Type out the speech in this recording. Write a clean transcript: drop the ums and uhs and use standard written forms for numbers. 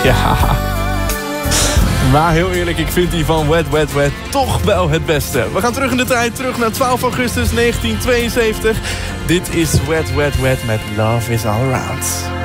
Ja. Maar heel eerlijk, ik vind die van Wet Wet Wet toch wel het beste. We gaan terug in de tijd, terug naar 12 augustus 1972. Dit is Wet Wet Wet met Love is All Around.